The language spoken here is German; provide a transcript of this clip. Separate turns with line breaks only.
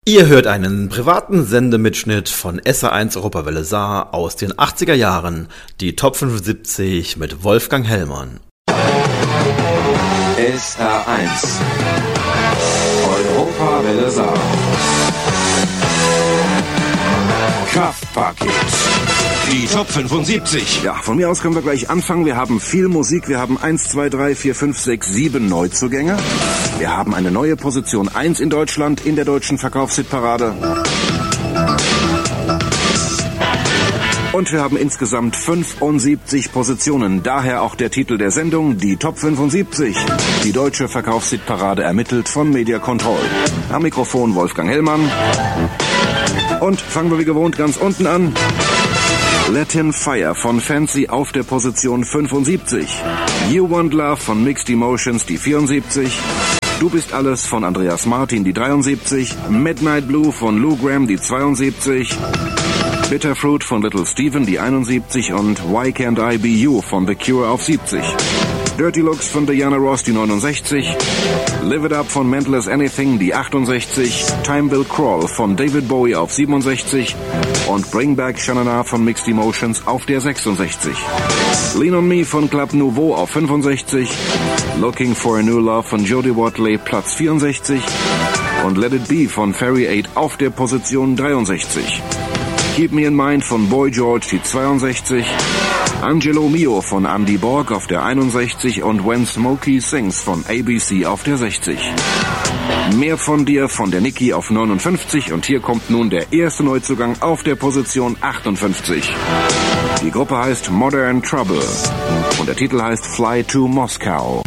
Ihr hört einen privaten Sendemitschnitt von SR1 Europawelle Saar aus den 80er Jahren, die Top 75 mit Wolfgang Hellmann.
SR1 Europawelle Saar. Kraftpaket. Die Top 75.
Ja, von mir aus können wir gleich anfangen. Wir haben viel Musik. Wir haben 1, 2, 3, 4, 5, 6, 7 Neuzugänge. Wir haben eine neue Position 1 in Deutschland in der deutschen Verkaufshitparade. Und wir haben insgesamt 75 Positionen. Daher auch der Titel der Sendung, die Top 75. Die deutsche Verkaufshitparade ermittelt von Media Control. Am Mikrofon Wolfgang Hellmann. Und fangen wir wie gewohnt ganz unten an. Latin Fire von Fancy auf der Position 75. You Want Love von Mixed Emotions die 74. Du bist alles von Andreas Martin die 73. Midnight Blue von Lou Gramm die 72. Bitterfruit von Little Steven die 71 und Why Can't I Be You von The Cure auf 70. Dirty Looks von Diana Ross die 69. Live It Up von Mental as Anything die 68. Time Will Crawl von David Bowie auf 67 und Bring Back Shanana von Mixed Emotions auf der 66. Lean on Me von Club Nouveau auf 65. Looking for a New Love von Jodie Watley Platz 64 und Let It Be von Fairy 8 auf der Position 63. Keep Me in Mind von Boy George die 62. Angelo Mio von Andy Borg auf der 61 und When Smokey Sings von ABC auf der 60. Mehr von dir von der Niki auf 59 und hier kommt nun der erste Neuzugang auf der Position 58. Die Gruppe heißt Modern Trouble und der Titel heißt Fly to Moscow.